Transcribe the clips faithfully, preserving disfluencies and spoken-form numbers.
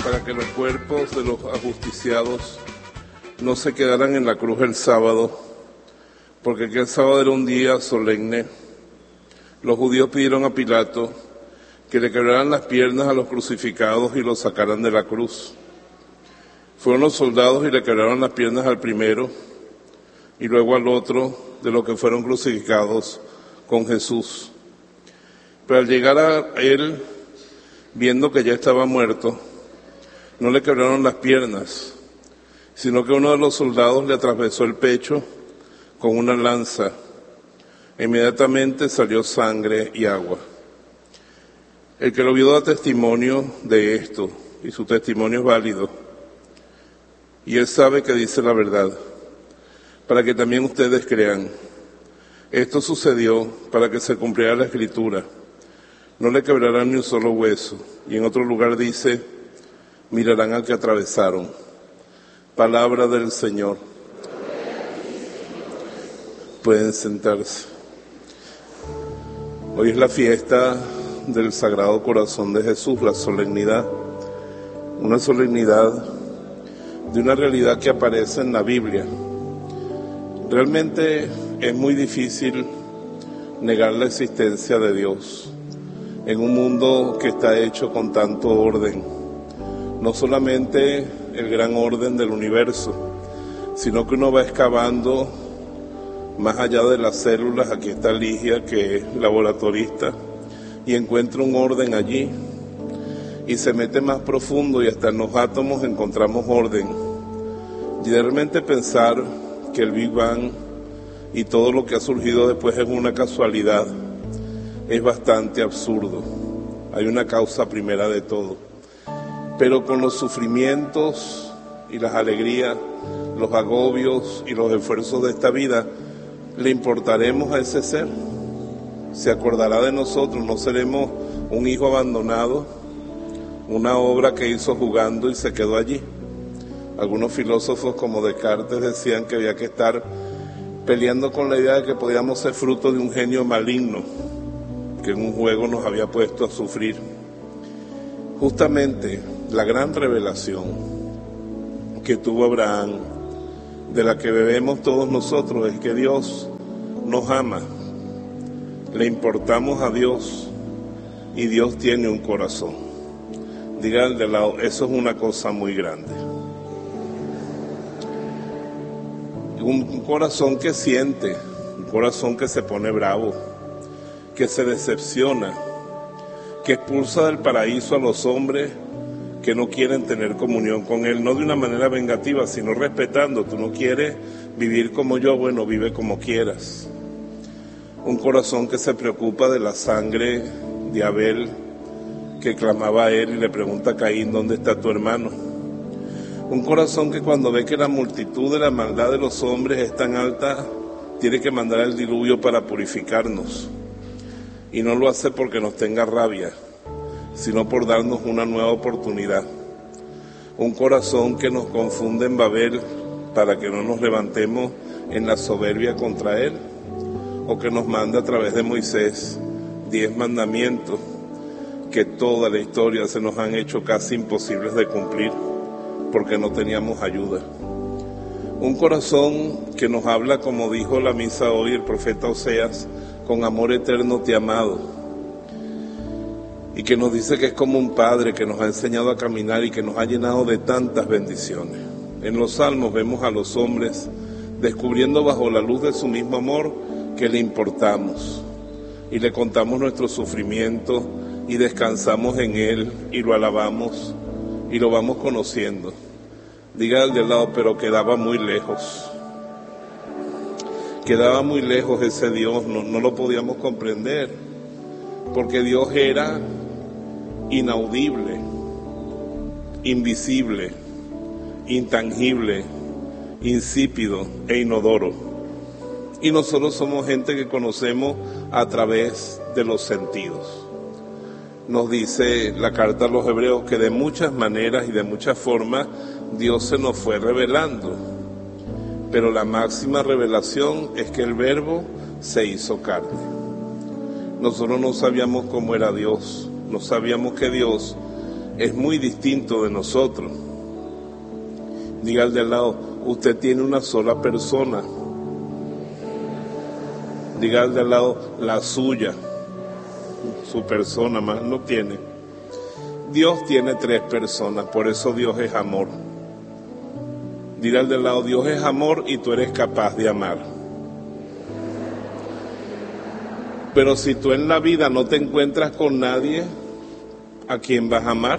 para que los cuerpos de los ajusticiados no se quedaran en la cruz el sábado, porque aquel sábado era un día solemne. Los judíos pidieron a Pilato que le quebraran las piernas a los crucificados y los sacaran de la cruz. Fueron los soldados y le quebraron las piernas al primero y luego al otro de los que fueron crucificados con Jesús. Pero al llegar a él, viendo que ya estaba muerto, no le quebraron las piernas, sino que uno de los soldados le atravesó el pecho con una lanza. Inmediatamente salió sangre y agua. El que lo vio da testimonio de esto, y su testimonio es válido. Y él sabe que dice la verdad, para que también ustedes crean. Esto sucedió para que se cumpliera la Escritura. No le quebrarán ni un solo hueso. Y en otro lugar dice, mirarán al que atravesaron. Palabra del Señor. Pueden sentarse. Hoy es la fiesta del Sagrado Corazón de Jesús, la solemnidad. Una solemnidad de una realidad que aparece en la Biblia. Realmente es muy difícil negar la existencia de Dios en un mundo que está hecho con tanto orden. No solamente el gran orden del universo, sino que uno va excavando más allá de las células. Aquí está Ligia, que es laboratorista, y encuentra un orden allí, y se mete más profundo y hasta en los átomos encontramos orden. Y de repente pensar que el Big Bang y todo lo que ha surgido después es una casualidad es bastante absurdo. Hay una causa primera de todo. Pero con los sufrimientos y las alegrías, los agobios y los esfuerzos de esta vida, ¿le importaremos a ese ser? ¿Se acordará de nosotros? ¿No seremos un hijo abandonado? Una obra que hizo jugando y se quedó allí. Algunos filósofos como Descartes decían que había que estar peleando con la idea de que podíamos ser fruto de un genio maligno que en un juego nos había puesto a sufrir. Justamente la gran revelación que tuvo Abraham, de la que bebemos todos nosotros, es que Dios nos ama, le importamos a Dios y Dios tiene un corazón. Diga al de lado, eso es una cosa muy grande. Un corazón que siente, un corazón que se pone bravo, que se decepciona, que expulsa del paraíso a los hombres que no quieren tener comunión con Él, no de una manera vengativa, sino respetando. Tú no quieres vivir como yo, bueno, vive como quieras. Un corazón que se preocupa de la sangre de Abel, que clamaba a él y le pregunta a Caín, ¿dónde está tu hermano? Un corazón que cuando ve que la multitud de la maldad de los hombres es tan alta, tiene que mandar el diluvio para purificarnos. Y no lo hace porque nos tenga rabia, sino por darnos una nueva oportunidad. Un corazón que nos confunde en Babel para que no nos levantemos en la soberbia contra él, o que nos manda a través de Moisés diez mandamientos que toda la historia se nos han hecho casi imposibles de cumplir porque no teníamos ayuda. Un corazón que nos habla, como dijo la misa hoy el profeta Oseas, con amor eterno te he amado, y que nos dice que es como un padre que nos ha enseñado a caminar y que nos ha llenado de tantas bendiciones. En los salmos vemos a los hombres descubriendo bajo la luz de su mismo amor que le importamos y le contamos nuestros sufrimientos y descansamos en él y lo alabamos y lo vamos conociendo. Diga al de al lado, pero quedaba muy lejos. Quedaba muy lejos ese Dios, no, no lo podíamos comprender, porque Dios era inaudible, invisible, intangible, insípido e inodoro. Y nosotros somos gente que conocemos a través de los sentidos. Nos dice la carta a los Hebreos que de muchas maneras y de muchas formas Dios se nos fue revelando. Pero la máxima revelación es que el Verbo se hizo carne. Nosotros no sabíamos cómo era Dios, no sabíamos que Dios es muy distinto de nosotros. Diga al de al lado, usted tiene una sola persona. Diga al de al lado, la suya, su persona más no tiene. Dios tiene tres personas, por eso Dios es amor. Diga al de al lado, Dios es amor y tú eres capaz de amar. Pero si tú en la vida no te encuentras con nadie, ¿a quién vas a amar?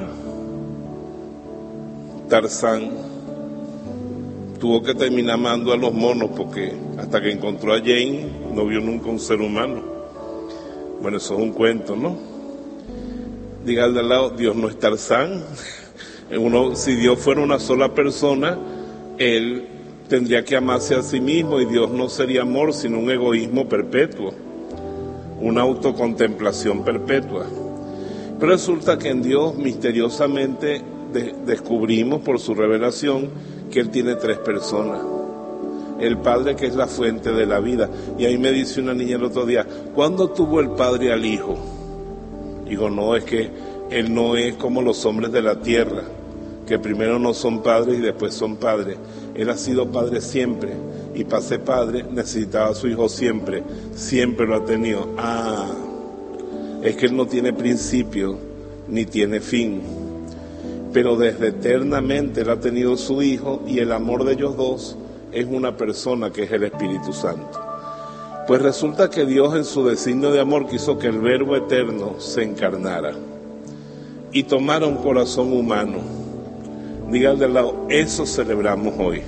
Tarzán tuvo que terminar amando a los monos porque hasta que encontró a Jane no vio nunca un ser humano. Bueno, eso es un cuento, ¿no? Diga al de al lado, Dios no es Tarzán. Uno, si Dios fuera una sola persona, Él tendría que amarse a sí mismo y Dios no sería amor, sino un egoísmo perpetuo, una autocontemplación perpetua. Pero resulta que en Dios misteriosamente de- descubrimos por su revelación que Él tiene tres personas. El Padre, que es la fuente de la vida. Y ahí me dice una niña el otro día, ¿cuándo tuvo el Padre al Hijo? Digo, no, es que Él no es como los hombres de la tierra, que primero no son padres y después son padres. Él ha sido padre siempre, y para ser padre necesitaba a su Hijo siempre, siempre lo ha tenido. Ah, es que Él no tiene principio ni tiene fin, pero desde eternamente Él ha tenido su Hijo, y el amor de ellos dos es una persona que es el Espíritu Santo. Pues resulta que Dios en su designio de amor quiso que el Verbo eterno se encarnara y tomara un corazón humano. Diga al de al lado, eso celebramos hoy.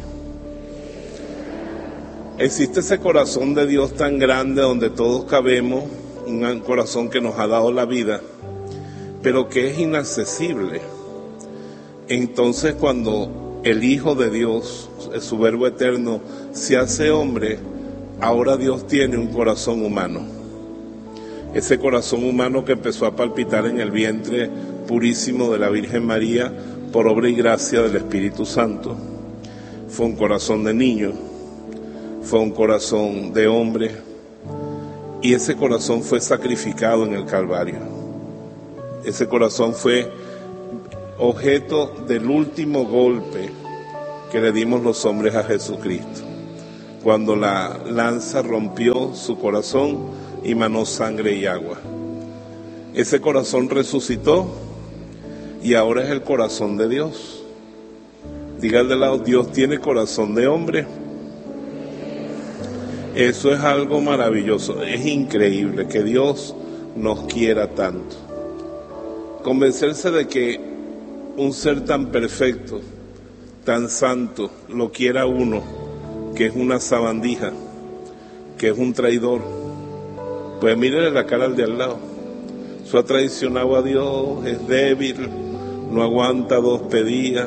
Existe ese corazón de Dios tan grande donde todos cabemos, un corazón que nos ha dado la vida, pero que es inaccesible. Entonces cuando el Hijo de Dios, su Verbo eterno, se hace hombre, ahora Dios tiene un corazón humano. Ese corazón humano que empezó a palpitar en el vientre purísimo de la Virgen María por obra y gracia del Espíritu Santo. Fue un corazón de niño, fue un corazón de hombre, y ese corazón fue sacrificado en el Calvario. Ese corazón fue objeto del último golpe que le dimos los hombres a Jesucristo, cuando la lanza rompió su corazón y manó sangre y agua. Ese corazón resucitó y ahora es el corazón de Dios. Diga al de lado, Dios tiene corazón de hombre. Eso es algo maravilloso, es increíble que Dios nos quiera tanto. Convencerse de que un ser tan perfecto, tan santo, lo quiera uno, que es una sabandija, que es un traidor. Pues mírele la cara al de al lado. Eso ha traicionado a Dios, es débil, no aguanta dos pedidas.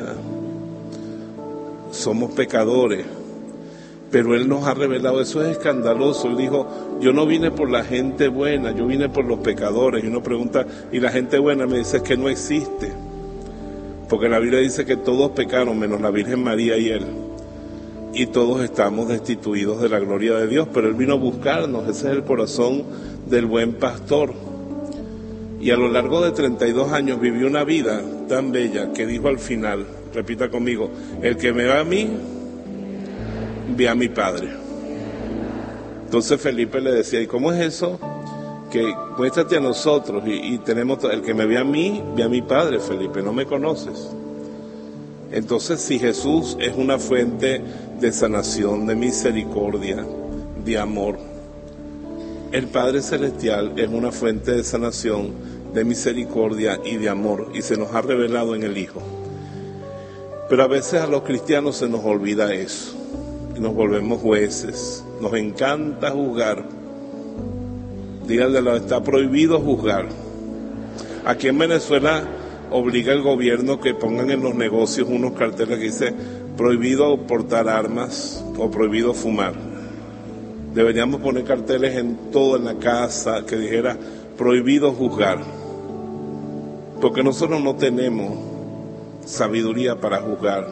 Somos pecadores, pero Él nos ha revelado, eso es escandaloso. Él dijo, yo no vine por la gente buena, yo vine por los pecadores. Y uno pregunta, ¿y la gente buena? Me dice, es que no existe, porque la Biblia dice que todos pecaron menos la Virgen María y Él, y todos estamos destituidos de la gloria de Dios, pero Él vino a buscarnos. Ese es el corazón del buen pastor. Y a lo largo de treinta y dos años vivió una vida tan bella que dijo al final, repita conmigo, el que me ve a mí, ve a mi Padre. Entonces Felipe le decía, ¿y cómo es eso? Que muéstrate a nosotros, y, y tenemos, el que me ve a mí, ve a mi Padre. Felipe, no me conoces. Entonces, si Jesús es una fuente de sanación, de misericordia, de amor, el Padre Celestial es una fuente de sanación, de misericordia y de amor, y se nos ha revelado en el Hijo. Pero a veces a los cristianos se nos olvida eso, y nos volvemos jueces. Nos encanta juzgar. Díganle, está prohibido juzgar. Aquí en Venezuela obliga el gobierno que pongan en los negocios unos carteles que dice prohibido portar armas o prohibido fumar. Deberíamos poner carteles en todo, en la casa, que dijera prohibido juzgar, porque nosotros no tenemos sabiduría para juzgar.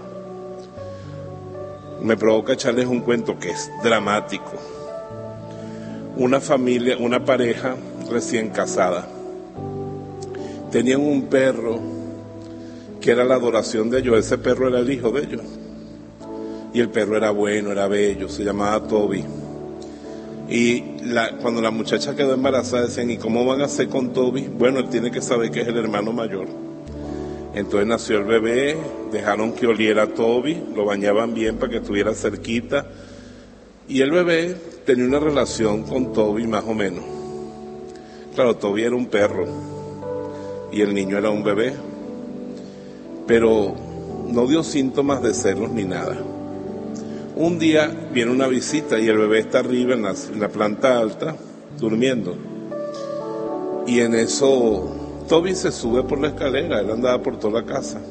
Me provoca echarles un cuento que es dramático. Una familia, una pareja recién casada, tenían un perro que era la adoración de ellos. Ese perro era el hijo de ellos. Y el perro era bueno, era bello, se llamaba Toby. Y la, cuando la muchacha quedó embarazada decían, ¿y cómo van a hacer con Toby? Bueno, él tiene que saber que es el hermano mayor. Entonces nació el bebé, dejaron que oliera a Toby, lo bañaban bien para que estuviera cerquita. Y el bebé tenía una relación con Toby más o menos. Claro, Toby era un perro y el niño era un bebé, pero no dio síntomas de celos ni nada. Un día viene una visita y el bebé está arriba en la, en la planta alta, durmiendo. Y en eso Toby se sube por la escalera, él andaba por toda la casa.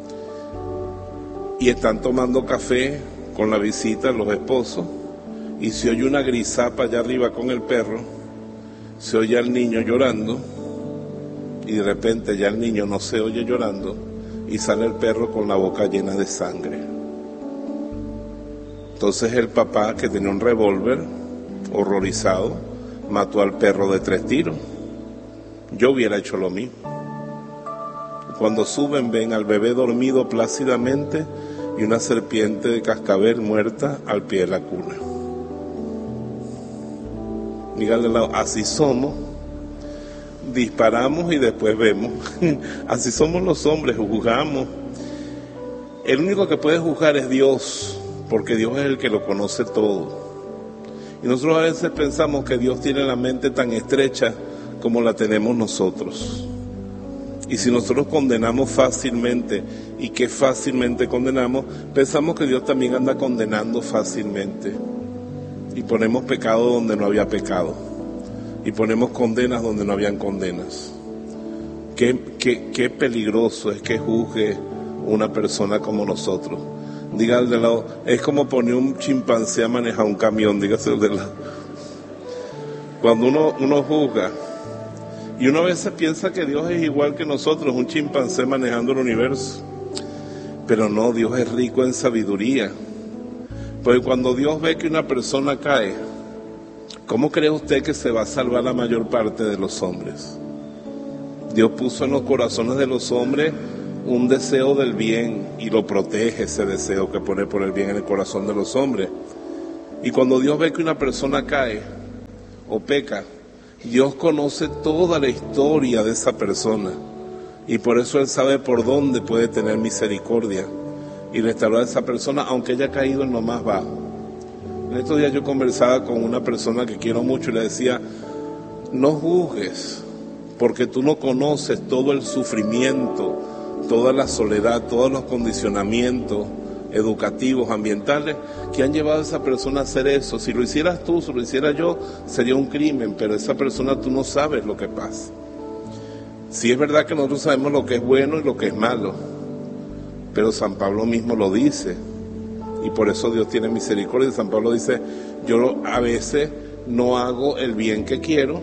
Y están tomando café con la visita, los esposos, y se oye una grisapa allá arriba con el perro, se oye al niño llorando, y de repente ya el niño no se oye llorando, y sale el perro con la boca llena de sangre. Entonces el papá, que tenía un revólver, horrorizado, mató al perro de tres tiros. Yo hubiera hecho lo mismo. Cuando suben ven al bebé dormido plácidamente y una serpiente de cascabel muerta al pie de la cuna. Díganle al lado, así somos, disparamos y después vemos. Así somos los hombres, juzgamos. El único que puede juzgar es Dios, porque Dios es el que lo conoce todo. Y nosotros a veces pensamos que Dios tiene la mente tan estrecha como la tenemos nosotros. Y si nosotros condenamos fácilmente, y que fácilmente condenamos, pensamos que Dios también anda condenando fácilmente. Y ponemos pecado donde no había pecado. Y ponemos condenas donde no habían condenas. Qué, qué, qué peligroso es que juzgue una persona como nosotros. Diga al de lado, es como poner un chimpancé a manejar un camión, dígase al de lado. Cuando uno, uno juzga, y uno a veces piensa que Dios es igual que nosotros, un chimpancé manejando el universo. Pero no, Dios es rico en sabiduría. Porque cuando Dios ve que una persona cae, ¿cómo cree usted que se va a salvar la mayor parte de los hombres? Dios puso en los corazones de los hombres un deseo del bien y lo protege, ese deseo que pone por el bien en el corazón de los hombres. Y cuando Dios ve que una persona cae o peca, Dios conoce toda la historia de esa persona y por eso Él sabe por dónde puede tener misericordia y restaurar a esa persona aunque haya caído en lo más bajo. En estos días yo conversaba con una persona que quiero mucho y le decía, no juzgues porque tú no conoces todo el sufrimiento, toda la soledad, todos los condicionamientos educativos, ambientales, que han llevado a esa persona a hacer eso. Si lo hicieras tú, si lo hiciera yo, sería un crimen, pero esa persona tú no sabes lo que pasa. Sí es verdad que nosotros sabemos lo que es bueno y lo que es malo, pero San Pablo mismo lo dice, y por eso Dios tiene misericordia. San Pablo dice, yo a veces no hago el bien que quiero,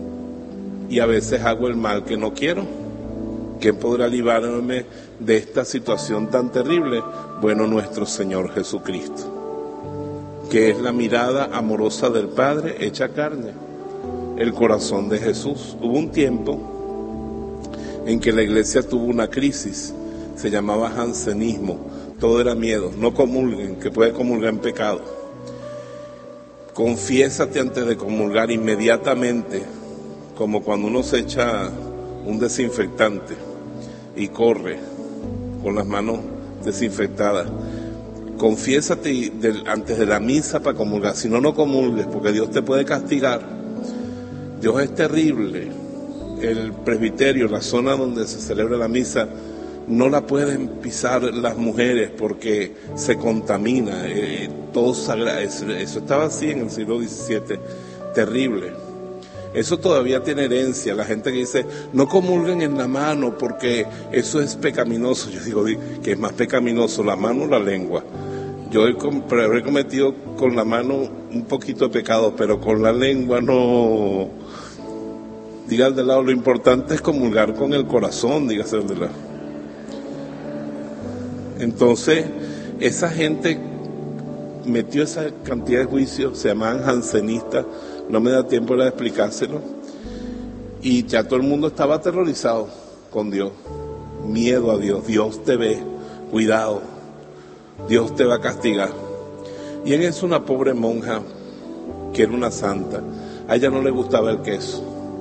y a veces hago el mal que no quiero. ¿Quién podrá librarme de esta situación tan terrible? Bueno, nuestro Señor Jesucristo, que es la mirada amorosa del Padre hecha carne, el corazón de Jesús. Hubo un tiempo en que la iglesia tuvo una crisis, se llamaba jansenismo, todo era miedo, no comulguen, que puede comulgar en pecado. Confiésate antes de comulgar inmediatamente, como cuando uno se echa un desinfectante y corre con las manos desinfectadas. Confiésate de, antes de la misa para comulgar, si no, no comulgues, porque Dios te puede castigar. Dios es terrible. El presbiterio, la zona donde se celebra la misa, no la pueden pisar las mujeres porque se contamina, eh, todo sagrado. Eso, eso estaba así en el siglo diecisiete, terrible. Eso todavía tiene herencia, la gente que dice, no comulguen en la mano porque eso es pecaminoso. Yo digo, que es más pecaminoso, la mano o la lengua. Yo he, he cometido con la mano un poquito de pecado, pero con la lengua no. Diga al de lado, lo importante es comulgar con el corazón, dígase al de lado. Entonces, esa gente metió esa cantidad de juicios, se llamaban jansenistas, no me da tiempo de explicárselo, y ya todo el mundo estaba aterrorizado con Dios. miedo a Dios. Dios te ve, cuidado, Dios te va a castigar. Y en eso una pobre monja, que era una santa, a ella no le gustaba el queso.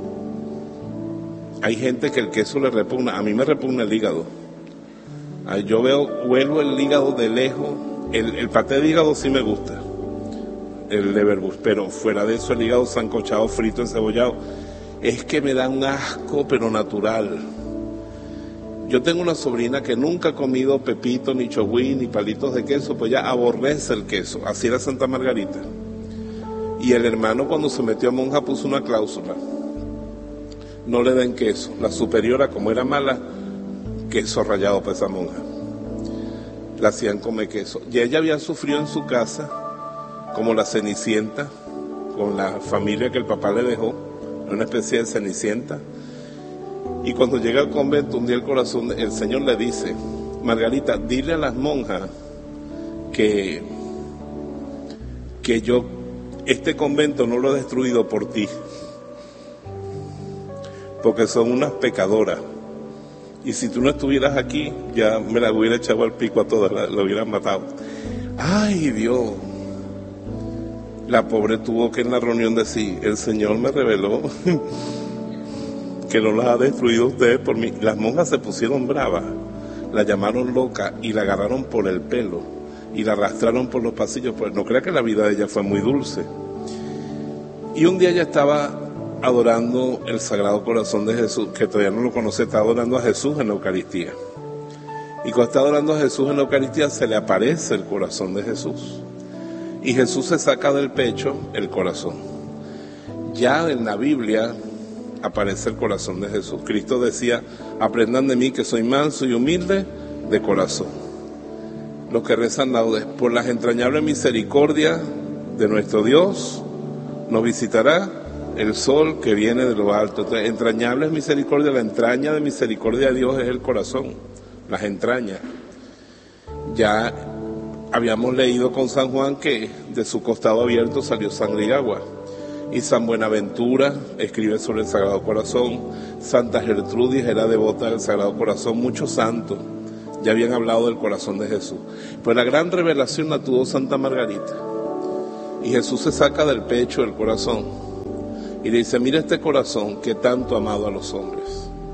Hay gente que el queso le repugna, a mí me repugna el hígado. Yo veo, huelo el hígado de lejos, el, el paté de hígado sí me gusta, el leverbus, pero fuera de eso el hígado sancochado, frito, encebollado, es que me da un asco, pero natural. Yo tengo una sobrina que nunca ha comido pepito, ni chogüí, ni palitos de queso, pues ya aborrece el queso, así era Santa Margarita. Y el hermano cuando se metió a monja puso una cláusula, no le den queso. La superiora, como era mala, queso rallado para esa monja, la hacían comer queso. Y ella había sufrido en su casa, como la Cenicienta, con la familia que el papá le dejó, una especie de Cenicienta. Y cuando llega al convento, un día el corazón, el Señor le dice: Margarita, dile a las monjas que, que yo, este convento no lo he destruido por ti, porque son unas pecadoras. Y si tú no estuvieras aquí, ya me la hubiera echado al pico a todas, la, la hubieran matado. ¡Ay, Dios! La pobre tuvo que en la reunión decir: el Señor me reveló que no las ha destruido ustedes por mí. Las monjas se pusieron bravas, la llamaron loca y la agarraron por el pelo y la arrastraron por los pasillos. Pues no crea que la vida de ella fue muy dulce. Y un día ella estaba adorando el Sagrado Corazón de Jesús, que todavía no lo conoce, está adorando a Jesús en la Eucaristía. Y cuando está adorando a Jesús en la Eucaristía, se le aparece el corazón de Jesús. Y Jesús se saca del pecho el corazón. Ya en la Biblia aparece el corazón de Jesús. Cristo decía: aprendan de mí que soy manso y humilde de corazón. Los que rezan laudes: por las entrañables misericordias de nuestro Dios, nos visitará el sol que viene de lo alto. Entonces, entrañable es misericordia, la entraña de misericordia de Dios es el corazón, las entrañas. Ya habíamos leído con San Juan que de su costado abierto salió sangre y agua. Y San Buenaventura escribe sobre el Sagrado Corazón. Santa Gertrudis era devota del Sagrado Corazón. Muchos santos ya habían hablado del corazón de Jesús. Pues la gran revelación la tuvo Santa Margarita. Y Jesús se saca del pecho el corazón y le dice: mira este corazón que tanto ha amado a los hombres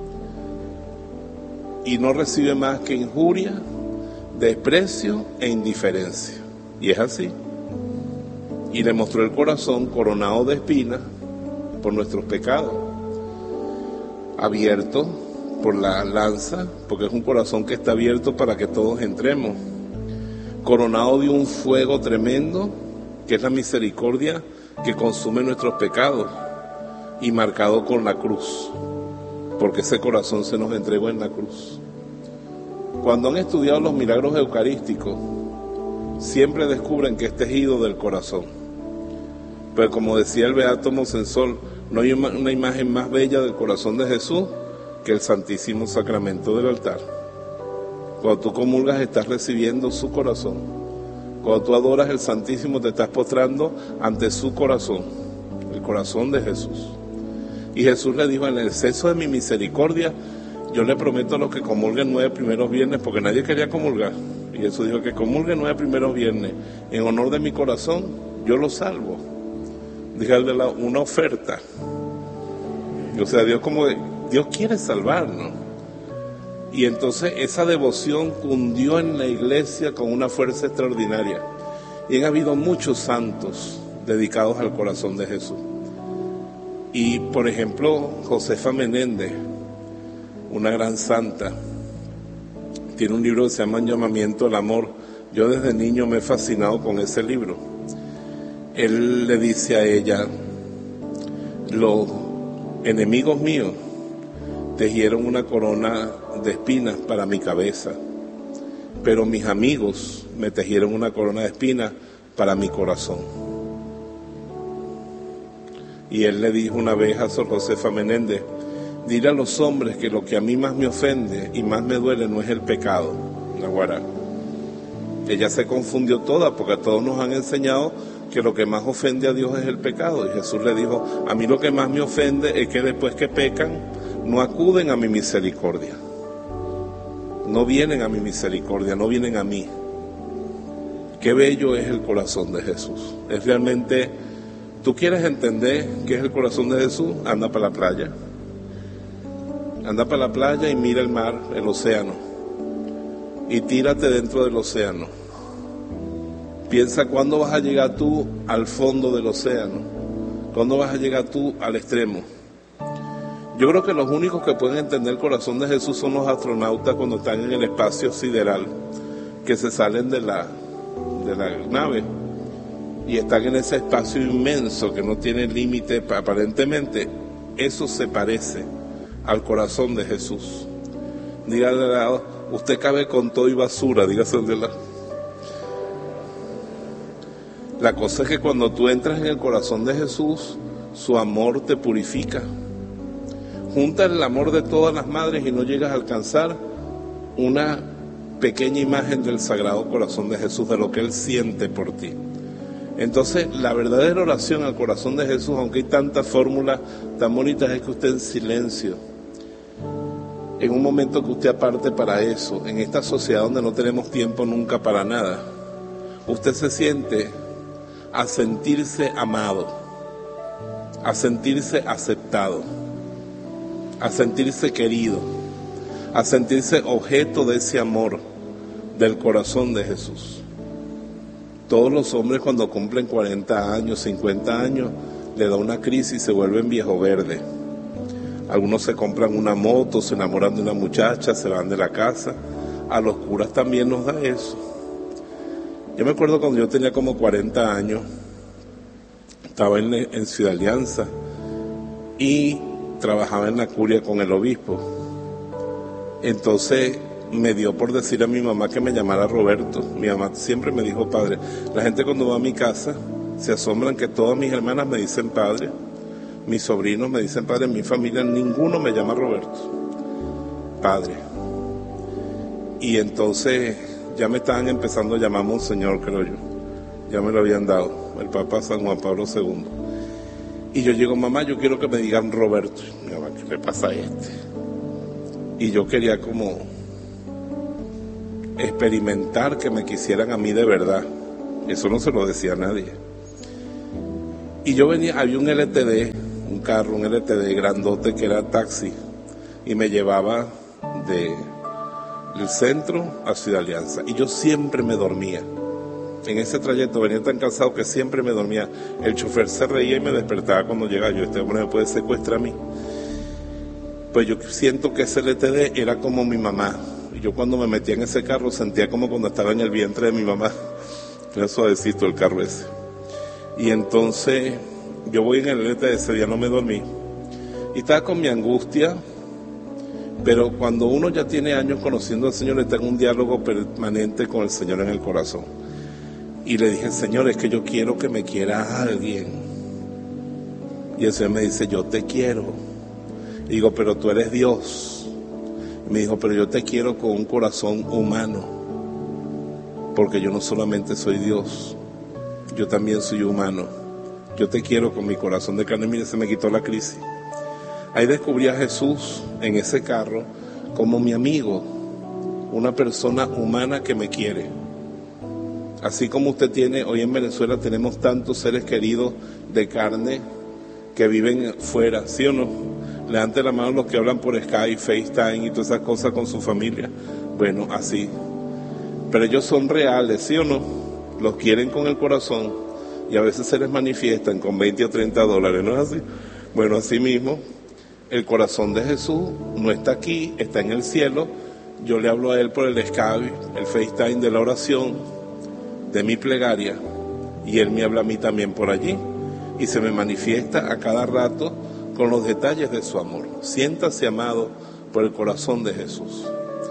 y no recibe más que injuria, desprecio e indiferencia. Y es así. Y le mostró el corazón coronado de espinas por nuestros pecados, abierto por la lanza, porque es un corazón que está abierto para que todos entremos, coronado de un fuego tremendo que es la misericordia que consume nuestros pecados, y marcado con la cruz, porque ese corazón se nos entregó en la cruz. Cuando han estudiado los milagros eucarísticos, siempre descubren que es tejido del corazón. Pero como decía el beato Mosensol, no hay una imagen más bella del corazón de Jesús que el Santísimo Sacramento del altar. Cuando tú comulgas, estás recibiendo su corazón. Cuando tú adoras el Santísimo, te estás postrando ante su corazón, el corazón de Jesús. Y Jesús le dijo: en el exceso de mi misericordia, yo le prometo a los que comulguen nueve primeros viernes, porque nadie quería comulgar. Y Jesús dijo: que comulguen nueve primeros viernes, en honor de mi corazón, yo los salvo. Dígale una oferta. O sea, Dios como Dios quiere salvarnos. Y entonces esa devoción cundió en la iglesia con una fuerza extraordinaria. Y han habido muchos santos dedicados al corazón de Jesús. Y por ejemplo, Josefa Menéndez, una gran santa, tiene un libro que se llama Llamamiento al Amor. Yo desde niño me he fascinado con ese libro. Él le dice a ella: los enemigos míos tejieron una corona de espinas para mi cabeza, pero mis amigos me tejieron una corona de espinas para mi corazón. Y él le dijo una vez a Sor Josefa Menéndez: dile a los hombres que lo que a mí más me ofende y más me duele no es el pecado. Naguará. Ella se confundió toda, porque a todos nos han enseñado que lo que más ofende a Dios es el pecado. Y Jesús le dijo: a mí lo que más me ofende es que después que pecan no acuden a mi misericordia. no vienen a mi misericordia, no vienen a mí. Qué bello es el corazón de Jesús. Es realmente, ¿tú quieres entender qué es el corazón de Jesús? Anda para la playa. Anda para la playa y mira el mar, el océano. Y tírate dentro del océano. Piensa cuándo vas a llegar tú al fondo del océano. Cuándo vas a llegar tú al extremo. Yo creo que los únicos que pueden entender el corazón de Jesús son los astronautas cuando están en el espacio sideral, que se salen de la, de la nave y están en ese espacio inmenso que no tiene límite aparentemente. Eso se parece al corazón de Jesús. Dígale al lado, usted cabe con todo y basura, dígase al de lado. La cosa es que cuando tú entras en el corazón de Jesús, su amor te purifica. Juntas el amor de todas las madres y no llegas a alcanzar una pequeña imagen del Sagrado Corazón de Jesús, de lo que Él siente por ti. Entonces, la verdadera oración al corazón de Jesús, aunque hay tantas fórmulas tan bonitas, es que usted en silencio, en un momento que usted aparte para eso, en esta sociedad donde no tenemos tiempo nunca para nada, usted se siente a sentirse amado, a sentirse aceptado, a sentirse querido, a sentirse objeto de ese amor del corazón de Jesús. Todos los hombres cuando cumplen cuarenta años, cincuenta años, le da una crisis y se vuelven viejo verde. Algunos se compran una moto, se enamoran de una muchacha, se van de la casa. A los curas también nos da eso. Yo me acuerdo cuando yo tenía como cuarenta años, estaba en, en Ciudad Alianza y trabajaba en la curia con el obispo. Entonces me dio por decir a mi mamá que me llamara Roberto. Mi mamá siempre me dijo padre. La gente cuando va a mi casa se asombran que todas mis hermanas me dicen padre, mis sobrinos me dicen padre, en mi familia ninguno me llama Roberto, padre. Y entonces ya me estaban empezando a llamar Monseñor, creo yo. Ya me lo habían dado, el Papa San Juan Pablo segundo. Y yo llego, mamá, yo quiero que me digan Roberto. Mi mamá, ¿qué le pasa a este? Y yo quería como experimentar que me quisieran a mí de verdad. Eso no se lo decía a nadie. Y yo venía, había un L T D, un carro, un L T D grandote que era taxi, y me llevaba de el centro a Ciudad Alianza. Y yo siempre me dormía. En ese trayecto venía tan cansado que siempre me dormía. El chofer se reía y me despertaba cuando llegaba. Yo, este hombre me puede secuestrar a mí. Pues yo siento que ese L T D era como mi mamá. Y yo cuando me metía en ese carro sentía como cuando estaba en el vientre de mi mamá. Era suavecito el carro ese. Y entonces yo voy en el L T D, ese día no me dormí. Y estaba con mi angustia. Pero cuando uno ya tiene años conociendo al Señor, está en un diálogo permanente con el Señor en el corazón. Y le dije, Señor, es que yo quiero que me quiera alguien. Y el Señor me dice, yo te quiero. Y digo, pero tú eres Dios. Y me dijo, pero yo te quiero con un corazón humano. Porque yo no solamente soy Dios, yo también soy humano. Yo te quiero con mi corazón de carne. Mire, se me quitó la crisis. Ahí descubrí a Jesús en ese carro como mi amigo, una persona humana que me quiere. Así como usted tiene, hoy en Venezuela tenemos tantos seres queridos de carne que viven fuera, ¿sí o no? Levante la mano los que hablan por Skype, FaceTime y todas esas cosas con su familia. Bueno, así. Pero ellos son reales, ¿sí o no? Los quieren con el corazón y a veces se les manifiestan con veinte o treinta dólares, ¿no es así? Bueno, así mismo, el corazón de Jesús no está aquí, está en el cielo. Yo le hablo a Él por el Skype, el FaceTime de la oración, de mi plegaria, y Él me habla a mí también por allí, y se me manifiesta a cada rato con los detalles de su amor. Siéntase amado por el corazón de Jesús.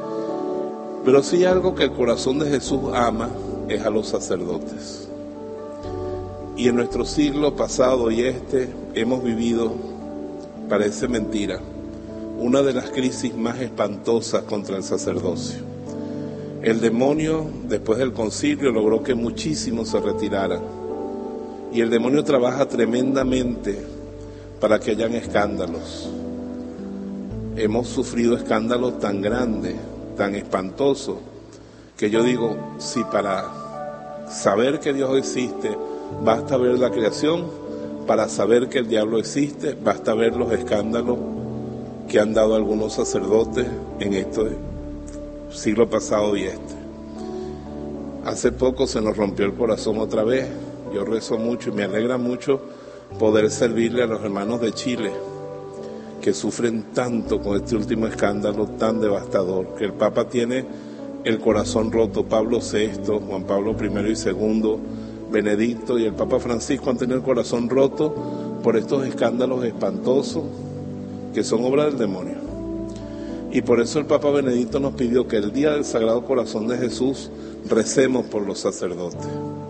Pero si hay algo que el corazón de Jesús ama, es a los sacerdotes. Y en nuestro siglo pasado y este, hemos vivido, parece mentira, una de las crisis más espantosas contra el sacerdocio. El demonio, después del concilio, logró que muchísimos se retiraran. Y el demonio trabaja tremendamente para que hayan escándalos. Hemos sufrido escándalos tan grandes tan espantoso, que yo digo, si para saber que Dios existe basta ver la creación, para saber que el diablo existe basta ver los escándalos que han dado algunos sacerdotes en este siglo pasado y este. Hace poco se nos rompió el corazón otra vez. Yo rezo mucho y me alegra mucho poder servirle a los hermanos de Chile, que sufren tanto con este último escándalo tan devastador, que el Papa tiene el corazón roto. Pablo sexto, Juan Pablo primero y segundo, Benedicto y el Papa Francisco han tenido el corazón roto por estos escándalos espantosos que son obra del demonio. Y por eso el Papa Benedicto nos pidió que el día del Sagrado Corazón de Jesús recemos por los sacerdotes.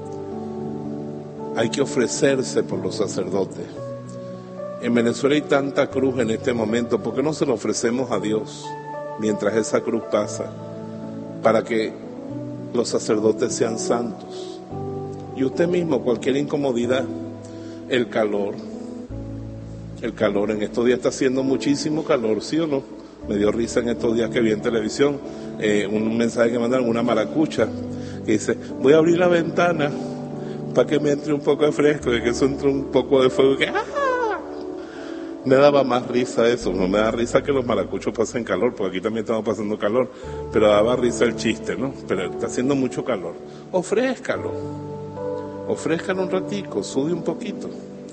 Hay que ofrecerse por los sacerdotes. En Venezuela hay tanta cruz en este momento, ¿por qué no se lo ofrecemos a Dios mientras esa cruz pasa? Para que los sacerdotes sean santos. Y usted mismo, cualquier incomodidad, el calor, el calor, en estos días está haciendo muchísimo calor, ¿sí o no? Me dio risa en estos días que vi en televisión, eh, un mensaje que mandaron, una maracucha, que dice, voy a abrir la ventana para que me entre un poco de fresco, y que eso entre un poco de fuego, y que ¡ah! Me daba más risa eso, no me da risa que los maracuchos pasen calor, porque aquí también estamos pasando calor, pero daba risa el chiste, ¿no? Pero está haciendo mucho calor, ofrézcalo, ofrézcalo un ratico, sude un poquito.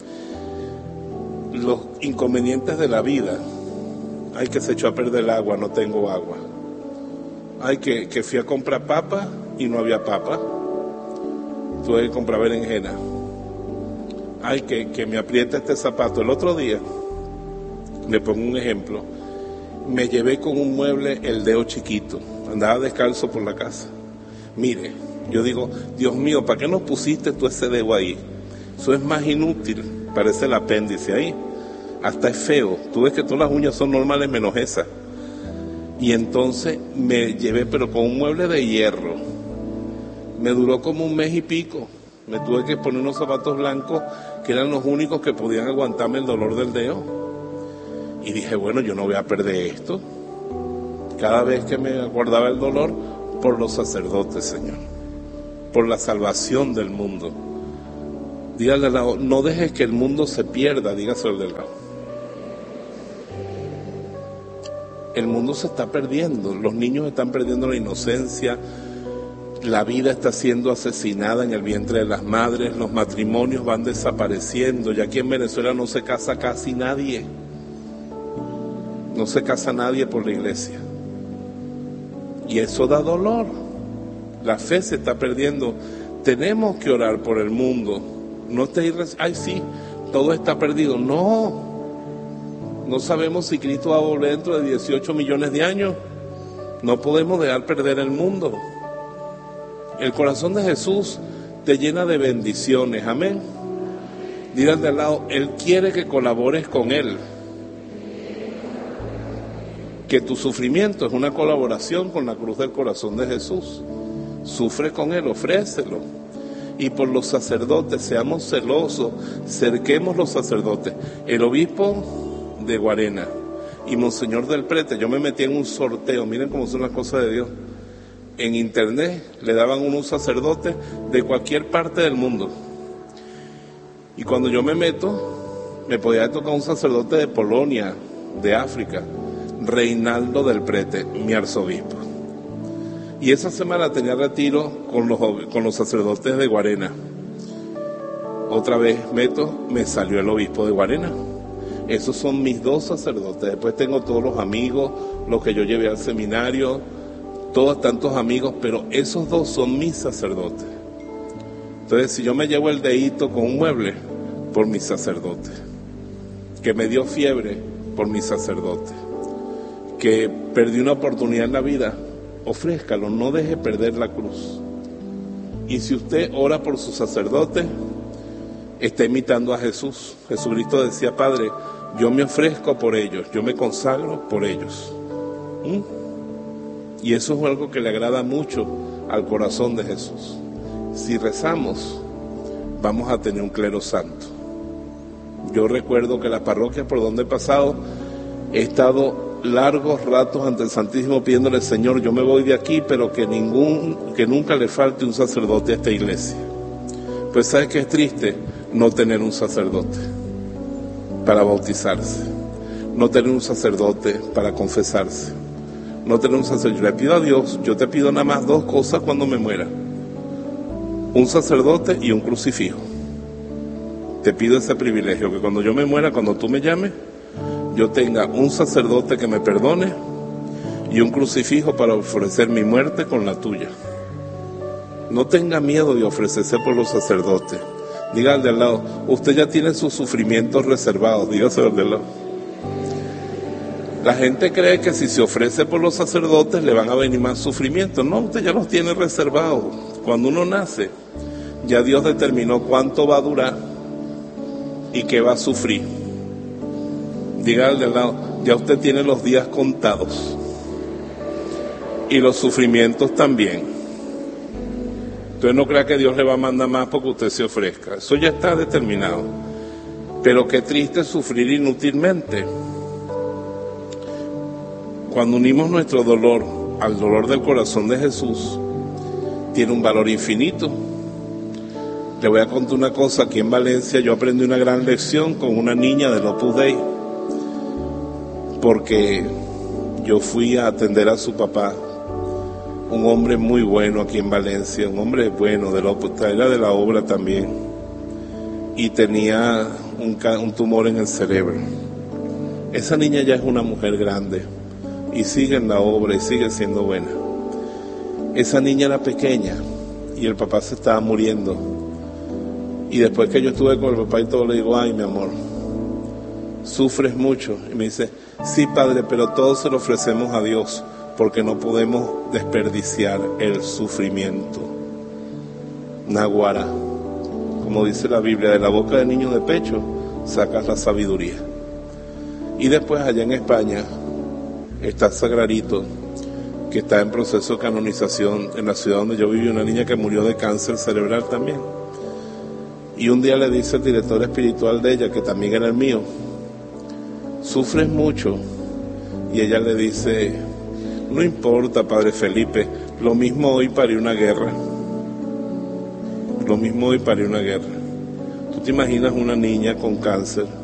Los inconvenientes de la vida, ay, que se echó a perder el agua, no tengo agua, ay, que, que fui a comprar papa y no había papa, tuve que comprar berenjena, ay, que, que me aprieta este zapato. El otro día, le pongo un ejemplo, me llevé con un mueble el dedo chiquito, andaba descalzo por la casa. Mire, yo digo, Dios mío, ¿para qué nos pusiste tú ese dedo ahí? Eso es más inútil, parece el apéndice ahí, hasta es feo. Tú ves que todas las uñas son normales menos esa. Y entonces me llevé, pero con un mueble de hierro, me duró como un mes y pico. Me tuve que poner unos zapatos blancos que eran los únicos que podían aguantarme el dolor del dedo. Y dije, bueno, yo no voy a perder esto. Cada vez que me acordaba el dolor, por los sacerdotes, Señor, por la salvación del mundo. Dígale al lado, no dejes que el mundo se pierda, dígaselo al del lado. El mundo se está perdiendo, los niños están perdiendo la inocencia, la vida está siendo asesinada en el vientre de las madres, los matrimonios van desapareciendo, ya aquí en Venezuela no se casa casi nadie, no se casa nadie por la iglesia, y eso da dolor, la fe se está perdiendo. Tenemos que orar por el mundo, no te irres, ay sí, todo está perdido, no. No sabemos si Cristo va a volver dentro de dieciocho millones de años. No podemos dejar perder el mundo. El corazón de Jesús te llena de bendiciones, amén. Díganle de al lado, Él quiere que colabores con Él. Que tu sufrimiento es una colaboración con la cruz del corazón de Jesús. Sufre con Él, ofrécelo. Y por los sacerdotes, seamos celosos, cerquemos los sacerdotes. El obispo de Guarena y Monseñor del Prete, yo me metí en un sorteo, miren cómo son las cosas de Dios, en internet le daban unos sacerdotes de cualquier parte del mundo, y cuando yo me meto, me podía tocar un sacerdote de Polonia, de África, Reinaldo del Prete, mi arzobispo, y esa semana tenía retiro con los, con los sacerdotes de Guarena. Otra vez meto, me salió el obispo de Guarena. Esos son mis dos sacerdotes. Después tengo todos los amigos, los que yo llevé al seminario, todos tantos amigos, pero esos dos son mis sacerdotes. Entonces, si yo me llevo el dedito con un mueble, por mis sacerdotes. Que me dio fiebre, por mis sacerdotes. Que perdí una oportunidad en la vida, ofrézcalo, no deje perder la cruz. Y si usted ora por sus sacerdotes, está imitando a Jesús. Jesucristo decía, Padre, yo me ofrezco por ellos, yo me consagro por ellos. ¿Mm? Y eso es algo que le agrada mucho al corazón de Jesús. Si rezamos, vamos a tener un clero santo. Yo recuerdo que la parroquia por donde he pasado, he estado largos ratos ante el Santísimo pidiéndole, Señor, yo me voy de aquí, pero que ningún, que nunca le falte un sacerdote a esta iglesia. Pues ¿sabes qué es triste? No tener un sacerdote para bautizarse, no tener un sacerdote para confesarse, no tener un sacerdote. Yo le pido a Dios, yo te pido nada más dos cosas cuando me muera: un sacerdote y un crucifijo. Te pido ese privilegio, que cuando yo me muera, cuando tú me llames, yo tenga un sacerdote que me perdone y un crucifijo para ofrecer mi muerte con la tuya. No tenga miedo de ofrecerse por los sacerdotes. Diga al de al lado, usted ya tiene sus sufrimientos reservados. Dígase al de al lado. La gente cree que si se ofrece por los sacerdotes le van a venir más sufrimientos. No, usted ya los tiene reservados. Cuando uno nace, ya Dios determinó cuánto va a durar y qué va a sufrir. Diga al de al lado, ya usted tiene los días contados y los sufrimientos también. Entonces no crea que Dios le va a mandar más porque usted se ofrezca. Eso ya está determinado. Pero qué triste sufrir inútilmente. Cuando unimos nuestro dolor al dolor del corazón de Jesús, tiene un valor infinito. Le voy a contar una cosa. Aquí en Valencia yo aprendí una gran lección con una niña del Opus Dei, porque yo fui a atender a su papá, un hombre muy bueno aquí en Valencia, un hombre bueno del Opus Dei, era de la obra también, y tenía un, un tumor en el cerebro. Esa niña ya es una mujer grande y sigue en la obra y sigue siendo buena. Esa niña era pequeña y el papá se estaba muriendo, y después que yo estuve con el papá y todo, le digo, ay mi amor, sufres mucho. Y me dice, sí padre, pero todo se lo ofrecemos a Dios, porque no podemos desperdiciar el sufrimiento. Naguará, como dice la Biblia, de la boca del niño de pecho sacas la sabiduría. Y después allá en España está Sagrarito, que está en proceso de canonización en la ciudad donde yo viví, una niña que murió de cáncer cerebral también. Y un día le dice el director espiritual de ella, que también era el mío, sufres mucho. Y ella le dice, no importa padre Felipe, lo mismo hoy parí una guerra, lo mismo hoy parí una guerra. ¿Tú te imaginas una niña con cáncer